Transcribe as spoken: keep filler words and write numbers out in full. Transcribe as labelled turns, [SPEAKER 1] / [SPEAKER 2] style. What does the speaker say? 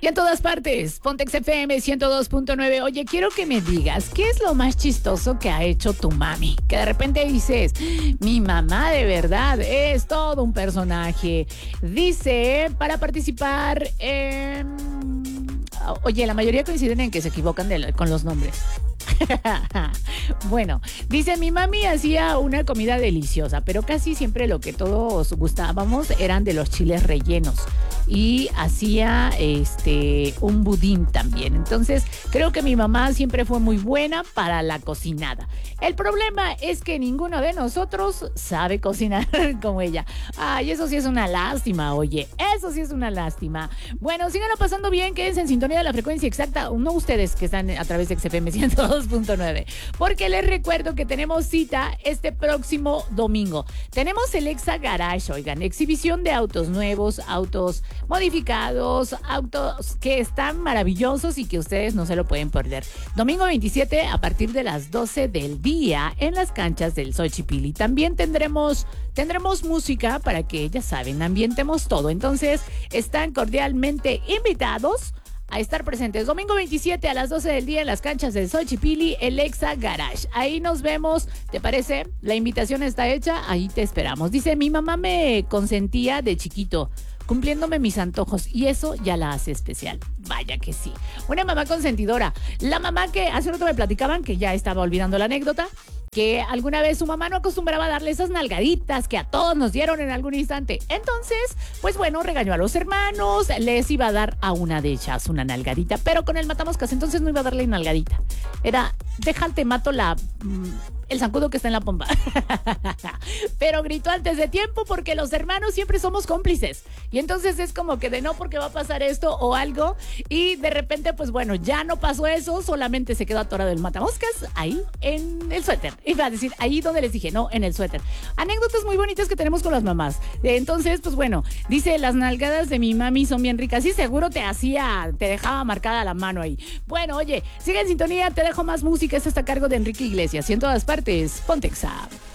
[SPEAKER 1] Y en todas partes, Pontex F M ciento dos punto nueve. Oye, quiero que me digas, ¿qué es lo más chistoso que ha hecho tu mami? Que de repente dices, mi mamá de verdad es todo un personaje. Dice, para participar, eh, oye, la mayoría coinciden en que se equivocan de, con los nombres. Bueno, dice, mi mami hacía una comida deliciosa, pero casi siempre lo que todos gustábamos eran de los chiles rellenos. Y hacía este un budín también. Entonces, creo que mi mamá siempre fue muy buena para la cocinada. El problema es que ninguno de nosotros sabe cocinar como ella. Ay, eso sí es una lástima, oye. Eso sí es una lástima. Bueno, síganlo pasando bien, quédense en sintonía de la frecuencia exacta. No ustedes que están a través de X F M ciento dos punto nueve. Porque les recuerdo que tenemos cita este próximo domingo. Tenemos el Exa Garage, oigan, exhibición de autos nuevos, autos modificados, autos que están maravillosos y que ustedes no se lo pueden perder. Domingo veintisiete a partir de las doce del día en las canchas del Xochipilli. También tendremos, tendremos música para que, ya saben, ambientemos todo. Entonces, están cordialmente invitados a estar presentes. Domingo veintisiete a las doce del día en las canchas del Xochipilli, el Exa Garage. Ahí nos vemos, ¿te parece? La invitación está hecha, ahí te esperamos. Dice, mi mamá me consentía de chiquito, cumpliéndome mis antojos, y eso ya la hace especial. Vaya que sí. Una mamá consentidora. La mamá que hace rato me platicaban, que ya estaba olvidando la anécdota, que alguna vez su mamá no acostumbraba a darle esas nalgaditas que a todos nos dieron en algún instante. Entonces, pues bueno, regañó a los hermanos, les iba a dar a una de ellas una nalgadita, pero con el matamoscas, entonces no iba a darle nalgadita. Era, déjate mato la... Mmm, el zancudo que está en la pompa. Pero gritó antes de tiempo porque los hermanos siempre somos cómplices. Y entonces es como que de no, porque va a pasar esto o algo. Y de repente, pues bueno, ya no pasó eso, solamente se quedó atorado el matamoscas ahí en el suéter. Iba a decir, ahí donde les dije, no, en el suéter. Anécdotas muy bonitas que tenemos con las mamás. Entonces, pues bueno, dice, las nalgadas de mi mami son bien ricas. Y seguro te hacía, te dejaba marcada la mano ahí. Bueno, oye, sigue en sintonía, te dejo más música. Esto está a cargo de Enrique Iglesias. Y en todas partes, Pontex.